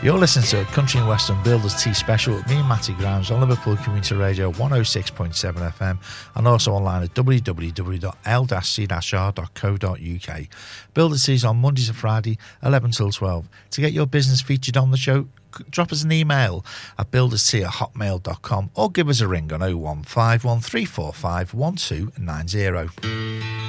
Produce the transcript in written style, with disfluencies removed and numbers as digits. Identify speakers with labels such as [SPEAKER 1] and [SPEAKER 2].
[SPEAKER 1] You're listening to a Country and Western Builders Tea Special with me and Matty Grimes on Liverpool Community Radio 106.7 FM and also online at www.l-c-r.co.uk. Builders Teas on Mondays and Friday, 11 till 12. To get your business featured on the show, drop us an email at builderstea@hotmail.com or give us a ring on 0151 345 1290.